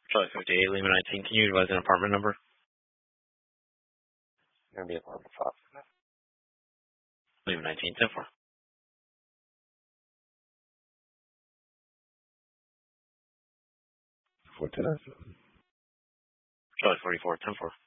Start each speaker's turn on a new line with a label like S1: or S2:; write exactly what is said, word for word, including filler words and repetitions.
S1: Charlie fifty-eight, Lima nineteen. Can you advise an apartment number?
S2: Gonna be apartment five.
S1: Lima nineteen, ten four.
S2: Four ten.
S1: Charlie forty-four, ten four.